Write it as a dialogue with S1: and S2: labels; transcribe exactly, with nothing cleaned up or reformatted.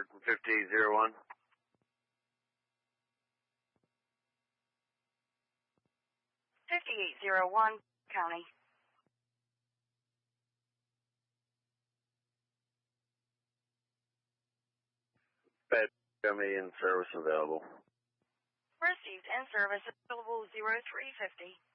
S1: fifty zero one.
S2: fifty-eight zero one, County.
S1: Bed County in service available.
S2: Received in service available zero three fifty.